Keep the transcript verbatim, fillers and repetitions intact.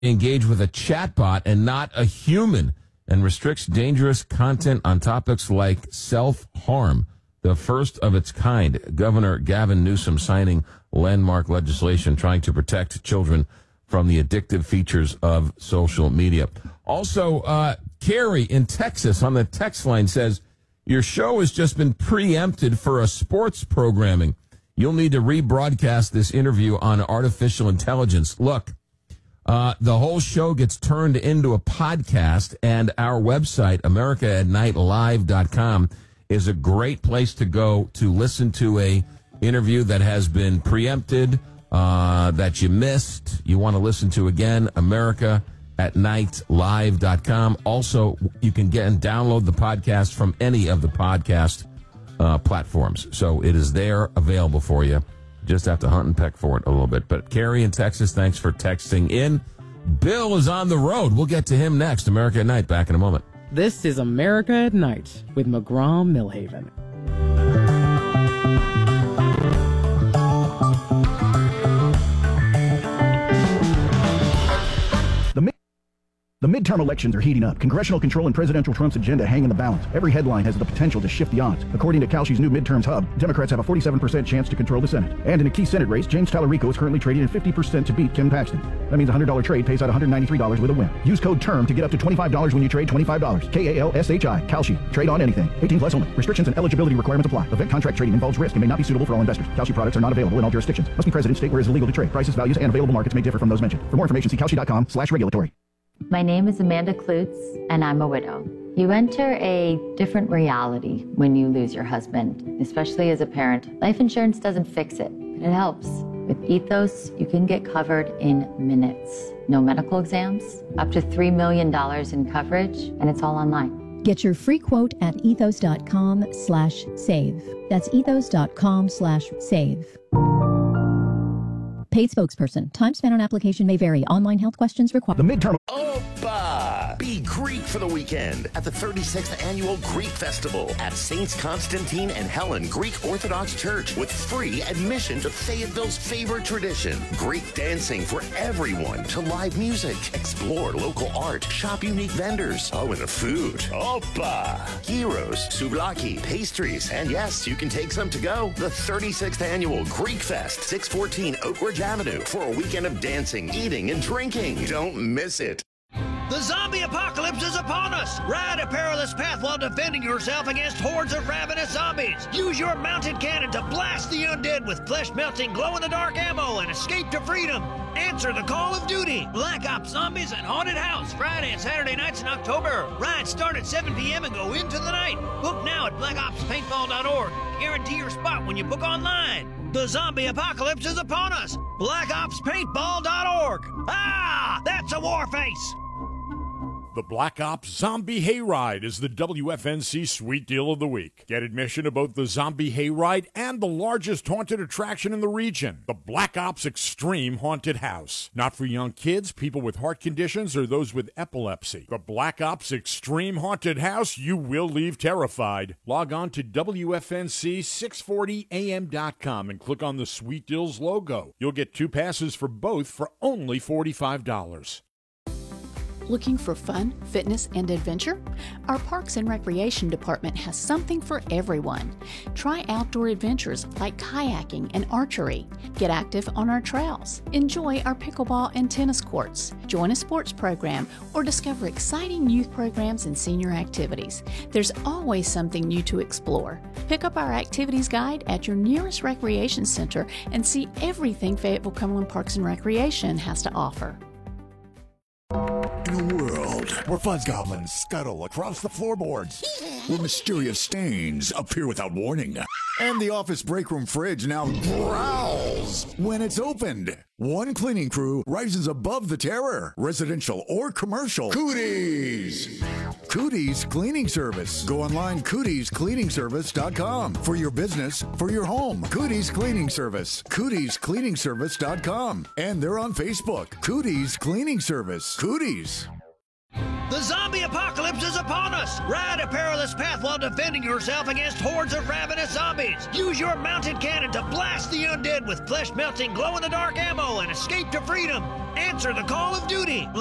engage with a chatbot and not a human, and restricts dangerous content on topics like self-harm. The first of its kind. Governor Gavin Newsom signing landmark legislation trying to protect children from the addictive features of social media. Also, uh, Carrie in Texas on the text line says, your show has just been preempted for a sports programming. You'll need to rebroadcast this interview on artificial intelligence. Look, uh, the whole show gets turned into a podcast, and our website, america at night live dot com, is a great place to go to listen to a interview that has been preempted, uh, that you missed, you want to listen to again, america at night live dot com. Also, you can get and download the podcast from any of the podcast uh, platforms. So it is there, available for you. Just have to hunt and peck for it a little bit. But Carrie in Texas, thanks for texting in. Bill is on the road. We'll get to him next. America at Night, back in a moment. This is America at Night with McGraw Millhaven. The midterm elections are heating up. Congressional control and presidential Trump's agenda hang in the balance. Every headline has the potential to shift the odds. According to Kalshi's new midterms hub, Democrats have a forty-seven percent chance to control the Senate. And in a key Senate race, James Tallarico is currently trading at fifty percent to beat Kim Paxton. That means a one hundred dollars trade pays out one hundred ninety-three dollars with a win. Use code TERM to get up to twenty-five dollars when you trade twenty-five dollars. K A L S H I. Kalshi. Trade on anything. eighteen plus only. Restrictions and eligibility requirements apply. Event contract trading involves risk and may not be suitable for all investors. Kalshi products are not available in all jurisdictions. Must be present in state where it is illegal to trade. Prices, values, and available markets may differ from those mentioned. For more information, see kalshi.com slash regulatory. My name is Amanda Klutz, and I'm a widow. You enter a different reality when you lose your husband, especially as a parent. Life insurance doesn't fix it, but it helps. With Ethos, you can get covered in minutes. No medical exams, up to three million dollars in coverage, and it's all online. Get your free quote at ethos.com slash save. That's ethos.com slash save. Paid spokesperson. Time spent on application may vary. Online health questions required. The midterm. Opa! Be Greek for the weekend at the thirty-sixth Annual Greek Festival at Saints Constantine and Helen Greek Orthodox Church with free admission to Fayetteville's favorite tradition, Greek dancing for everyone, to live music, explore local art, shop unique vendors. Oh, and the food. Opa! Gyros, souvlaki, pastries, and yes, you can take some to go. The thirty-sixth Annual Greek Fest, six fourteen Oak Ridge Avenue, for a weekend of dancing, eating, and drinking. Don't miss it. The zombie apocalypse is upon us! Ride a perilous path while defending yourself against hordes of ravenous zombies! Use your mounted cannon to blast the undead with flesh-melting, glow-in-the-dark ammo and escape to freedom! Answer the call of duty! Black Ops Zombies and Haunted House, Friday and Saturday nights in October. Rides start at seven p.m. and go into the night. Book now at black ops paintball dot org. Guarantee your spot when you book online. The zombie apocalypse is upon us! black ops paintball dot org. Ah! That's a war face! The Black Ops Zombie Hayride is the W F N C Sweet Deal of the Week. Get admission to both the Zombie Hayride and the largest haunted attraction in the region, the Black Ops Extreme Haunted House. Not for young kids, people with heart conditions, or those with epilepsy. The Black Ops Extreme Haunted House, you will leave terrified. Log on to W F N C six forty A M dot com and click on the Sweet Deals logo. You'll get two passes for both for only forty-five dollars. Looking for fun, fitness, and adventure? Our Parks and Recreation Department has something for everyone. Try outdoor adventures like kayaking and archery. Get active on our trails. Enjoy our pickleball and tennis courts. Join a sports program or discover exciting youth programs and senior activities. There's always something new to explore. Pick up our activities guide at your nearest recreation center and see everything Fayetteville Cumberland Parks and Recreation has to offer. In a world where fuzz goblins scuttle across the floorboards, where mysterious stains appear without warning, and the office break room fridge now growls when it's opened, one cleaning crew rises above the terror, residential or commercial. Cooties! Cooties Cleaning Service. Go online, cooties cleaning service dot com. For your business, for your home. Cooties Cleaning Service. cooties cleaning service dot com. And they're on Facebook. Cooties Cleaning Service. Cooties. The zombie apocalypse is upon us! Ride a perilous path while defending yourself against hordes of ravenous zombies! Use your mounted cannon to blast the undead with flesh-melting, glow-in-the-dark ammo and escape to freedom! Answer the call of duty.